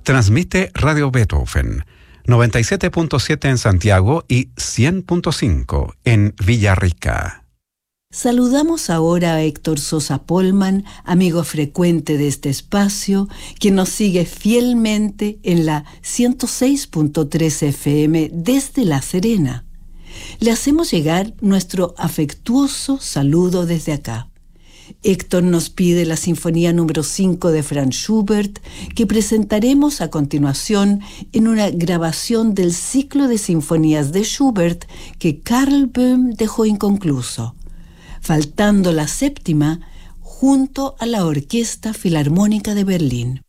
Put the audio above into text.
Transmite Radio Beethoven, 97.7 en Santiago y 100.5 en Villarrica. Saludamos ahora a Héctor Sosa Polman, amigo frecuente de este espacio, quien nos sigue fielmente en la 106.3 FM desde La Serena. Le hacemos llegar nuestro afectuoso saludo desde acá. Héctor nos pide la Sinfonía número 5 de Franz Schubert, que presentaremos a continuación en una grabación del ciclo de sinfonías de Schubert que Karl Böhm dejó inconcluso, faltando la séptima junto a la Orquesta Filarmónica de Berlín.